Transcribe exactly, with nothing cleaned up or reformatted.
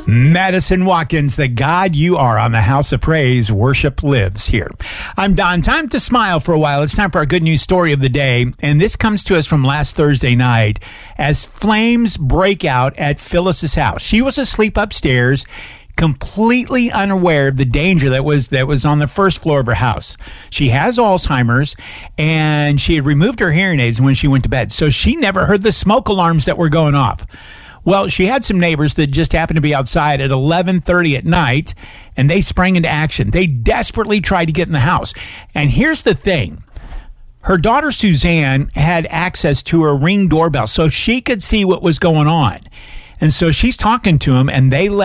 Madison Watkins, the God you are on the House of Praise, worship lives here. I'm Don. Time to smile for a while. It's time for our good news story of the day. And this comes to us from last Thursday night as flames break out at Phyllis's house. She was asleep upstairs, completely unaware of the danger that was that was on the first floor of her house. She has Alzheimer's, and she had removed her hearing aids when she went to bed, so she never heard the smoke alarms that were going off. Well, she had some neighbors that just happened to be outside at eleven thirty at night, and they sprang into action. They desperately tried to get in the house. And here's the thing. Her daughter, Suzanne, had access to her Ring doorbell, so she could see what was going on. And so she's talking to him, and they let